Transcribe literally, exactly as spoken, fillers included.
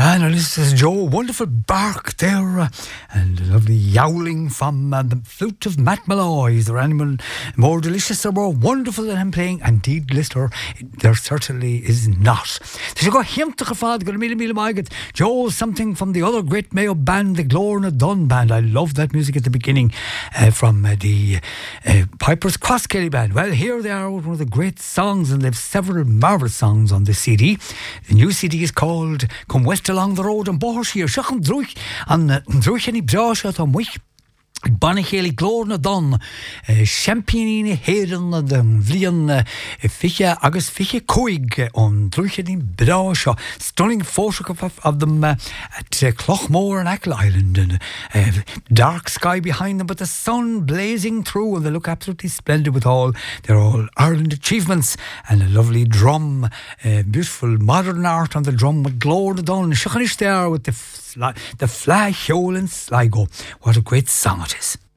And this is Joe, wonderful bark there, uh, and a lovely yowling from uh, the flute of Matt Malloy. Is there anyone more delicious or more wonderful than him playing? Indeed, listener, there certainly is not. So you go him to Fad, go to Mila Mila Magat. Joe, something from the other great Mayo band, the Glorna Dunn band. I love that music at the beginning uh, from uh, the uh, Piper's Cross Kelly band. Well, here they are with one of the great songs, and they've several marvellous songs on this C D. The new C D is called Come West Along the Road and Bosch here. Shachan Druich and Druich any Brasha on Wich. Bannichéli Glorna Dunn, Championine Heden den Vlian Fiche Agus Fiche Coig on Drucheni Brasha. Stunning photograph of them uh, at uh, Clochmore and Ackle Island, and uh, dark sky behind them, but the sun blazing through, and they look absolutely splendid with all their all Ireland achievements, and a lovely drum, uh, beautiful modern art on the drum with Glorna Dunn. Shachanish there with the Fla- the Fly Hole and Sligo. What a great song it is.